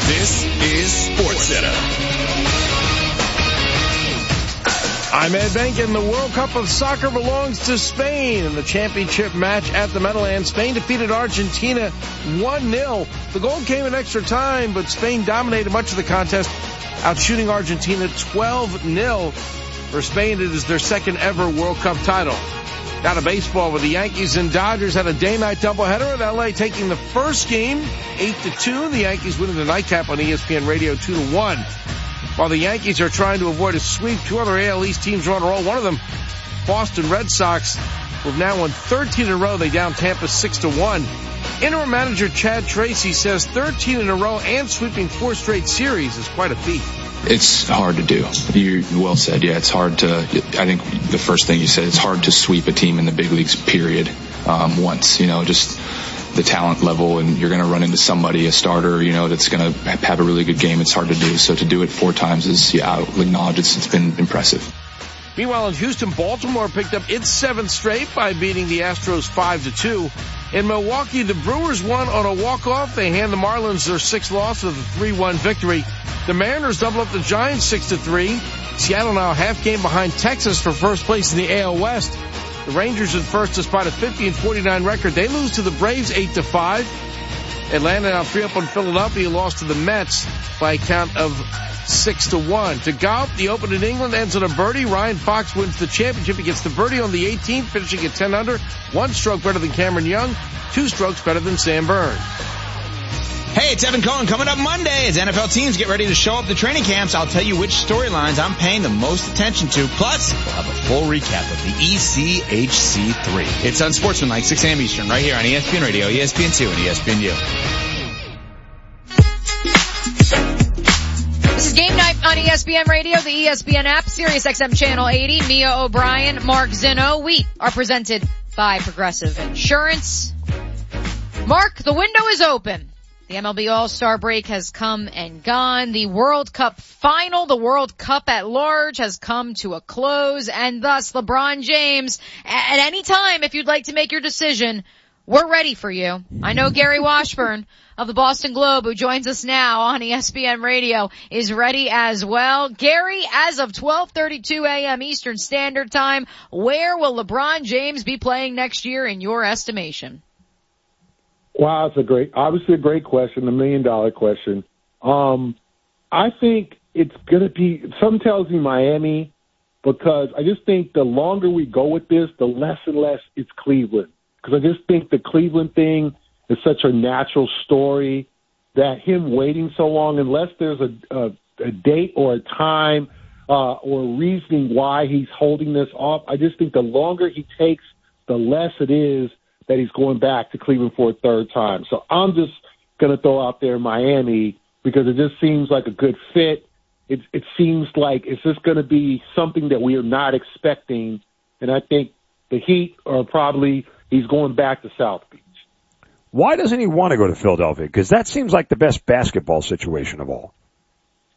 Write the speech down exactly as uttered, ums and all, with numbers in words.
This is SportsCenter. I'm Ed Benkin. The World Cup of Soccer belongs to Spain. In the championship match at the Meadowlands, Spain defeated Argentina one nil. The goal came in extra time, but Spain dominated much of the contest, outshooting Argentina twelve nil. For Spain, it is their second ever World Cup title. Now to baseball, where the Yankees and Dodgers had a day-night doubleheader, with L A taking the first game eight to two. The Yankees winning the nightcap on E S P N Radio two to one. While the Yankees are trying to avoid a sweep, two other A L East teams are on a roll. One of them, Boston Red Sox, who have now won thirteen in a row. They down Tampa six to one. Interim manager Chad Tracy says thirteen in a row and sweeping four straight series is quite a feat. It's hard to do. You well said. Yeah, it's hard to, I think the first thing you said, it's hard to sweep a team in the big leagues, period, um, once, you know, just the talent level, and you're going to run into somebody, a starter, you know, that's going to have a really good game. It's hard to do. So to do it four times is, yeah, I'll acknowledge it's, it's been impressive. Meanwhile, in Houston, Baltimore picked up its seventh straight by beating the Astros five to two. In Milwaukee, the Brewers won on a walk-off. They hand the Marlins their sixth loss with a three one victory. The Mariners double up the Giants six to three. Seattle now a half game behind Texas for first place in the A L West. The Rangers in first despite a fifty and forty-nine record. They lose to the Braves eight to five. Atlanta now three up on Philadelphia, lost to the Mets by a count of six to one. To golf, the Open in England ends on a birdie. Ryan Fox wins the championship. He gets the birdie on the eighteenth, finishing at ten under. One stroke better than Cameron Young, two strokes better than Sam Burns. Hey, it's Evan Cohen. Coming up Monday as N F L teams get ready to show up to training camps, I'll tell you which storylines I'm paying the most attention to. Plus, we'll have a full recap of the E C H C three. It's Unsportsmanlike, six a.m. Eastern, right here on E S P N Radio, E S P N two, and E S P N U. This is Game Night on E S P N Radio, the E S P N app, Sirius X M Channel eighty. Mia O'Brien, Mark Zinno. We are presented by Progressive Insurance. Mark, the window is open. The M L B All-Star break has come and gone. The World Cup final, the World Cup at large, has come to a close, and thus LeBron James, at any time, if you'd like to make your decision, we're ready for you. I know Gary Washburn of the Boston Globe, who joins us now on E S P N Radio, is ready as well. Gary, as of twelve thirty-two a.m. Eastern Standard Time, where will LeBron James be playing next year in your estimation? Wow, it's a great, obviously a great question, a million dollar question. Um, I think it's going to be, some tells me Miami, because I just think the longer we go with this, the less and less it's Cleveland. Because I just think the Cleveland thing is such a natural story that him waiting so long, unless there's a, a, a date or a time uh, or reasoning why he's holding this off, I just think the longer he takes, the less it is that he's going back to Cleveland for a third time. So I'm just going to throw out there Miami because it just seems like a good fit. It, it seems like it's just going to be something that we are not expecting. And I think the Heat are probably, he's going back to South Beach. Why doesn't he want to go to Philadelphia? Because that seems like the best basketball situation of all.